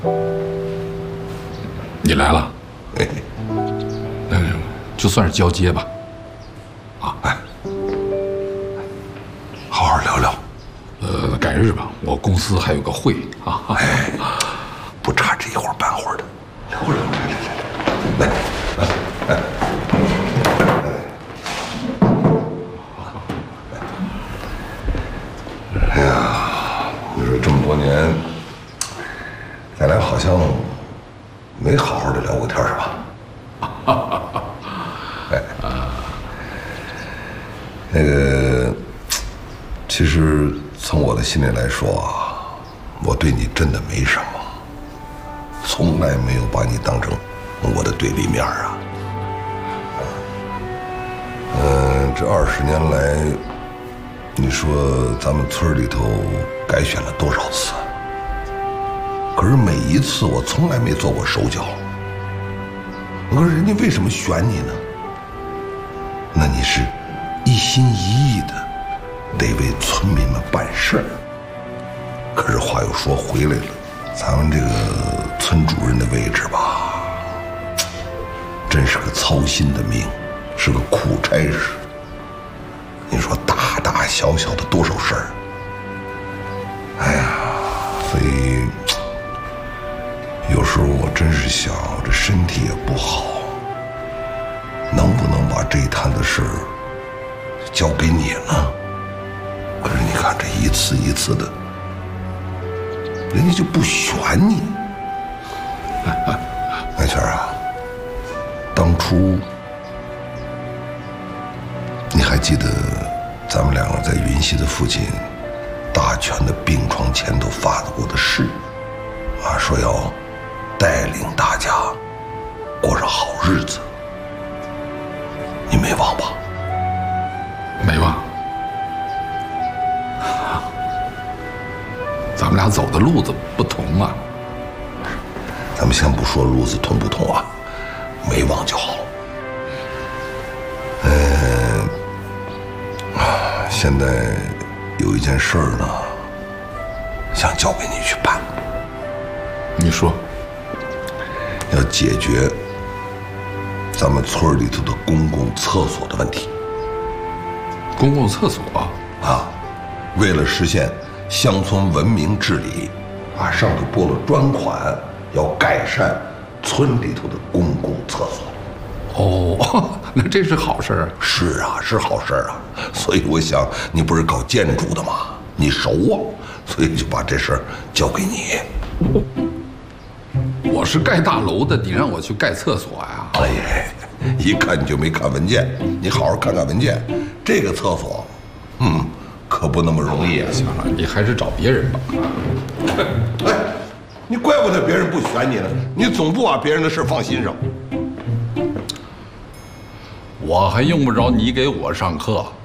你来了，那就算是交接吧。啊，哎， 好好聊聊。 改日吧，我公司还有个会啊。 哎，不差这一会儿半会儿的。聊聊，来，哎呀，你说这么多年，咱俩好像没好好的聊过天，是吧？哎，那个，其实从我的心里来说啊，我对你真的没什么，从来没有把你当成我的对立面啊。这20年来，你说咱们村里头改选了多少次？可是每一次我从来没做过手脚。可是人家为什么选你呢？那你是一心一意的得为村民们办事儿。可是话又说回来了，咱们这个村主任的位置吧，真是个操心的命，是个苦差事。你说大大小小的多少事儿，哎呀，所以有时候我真是想，我这身体也不好，能不能把这一摊子事交给你呢？可是你看这一次一次的，人家就不选你。艾全啊，当初你还记得咱们两个在云溪的父亲大全的病床前头发过的誓啊，说要带领大家过上好日子，你没忘吧？ 没忘。咱们俩走的路子不同啊。 咱们先不说路子同不同啊，没忘就好。现在有一件事儿呢，想交给你去办。 你说， 要解决咱们村里头的公共厕所的问题。 公共厕所啊，为了实现乡村文明治理，啊，上头拨了专款，要改善村里头的公共厕所。 哦，那这是好事啊。 是啊，是好事啊。所以我想，你不是搞建筑的吗？你熟啊，所以就把这事儿交给你。 我是盖大楼的，你让我去盖厕所呀？ 哎呀，一看你就没看文件，你好好看看文件。这个厕所，可不那么容易啊。 行了，你还是找别人吧。 哎，你怪不得别人不选你呢，你总不把别人的事放心上。 我还用不着你给我上课。